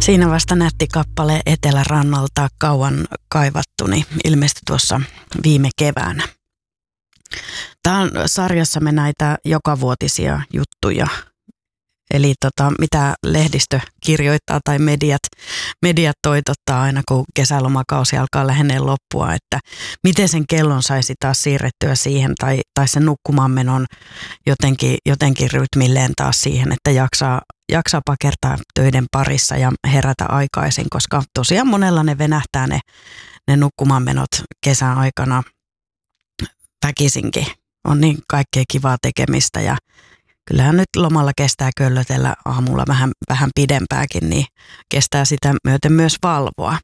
Siinä vasta nätti kappale Etelärannalta, kauan kaivattuni, ilmestyi tuossa viime keväänä. Tämä on sarjassamme näitä jokavuotisia juttuja, eli mitä lehdistö kirjoittaa tai mediat toitottaa aina kun kesälomakausi alkaa lähenee loppua, että miten sen kellon saisi taas siirrettyä siihen tai sen nukkumaan menon jotenkin rytmilleen taas siihen, että jaksaa pakertaa töiden parissa ja herätä aikaisin, koska tosiaan monella ne venähtää ne nukkumaan menot kesän aikana väkisinkin. On niin kaikkea kivaa tekemistä ja kyllähän nyt lomalla kestää köllötellä aamulla vähän pidempääkin, niin kestää sitä myöten myös valvoa.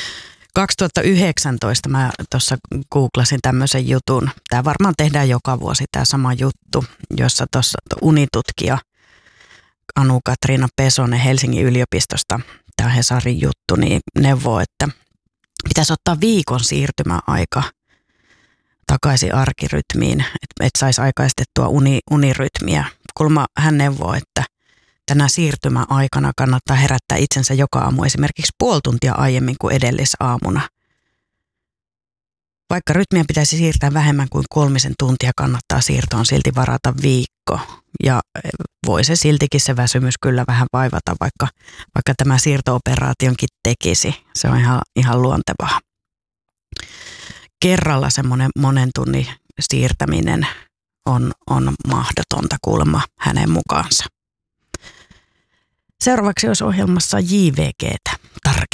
2019 mä tuossa googlasin tämmöisen jutun. Tämä varmaan tehdään joka vuosi tämä sama juttu, jossa tuossa unitutkija Anu-Katriina Pesonen Helsingin yliopistosta, tämä Hesarin juttu, niin neuvoo, että pitäisi ottaa viikon siirtymäaika takaisin arkirytmiin, että saisi aikaistettua unirytmiä. Kulma hän neuvoo, että tänä siirtymäaikana kannattaa herättää itsensä joka aamu esimerkiksi puoli tuntia aiemmin kuin edellisaamuna. Vaikka rytmiä pitäisi siirtää vähemmän kuin 3 tuntia, kannattaa siirtoon silti varata viikko. Ja voi se siltikin se väsymys kyllä vähän vaivata, vaikka tämä siirto-operaationkin tekisi. Se on ihan luontevaa. Kerralla semmoinen monen tunnin siirtäminen on mahdotonta kuulemma hänen mukaansa. Seuraavaksi olisi ohjelmassa JVG:tä tarkemmin.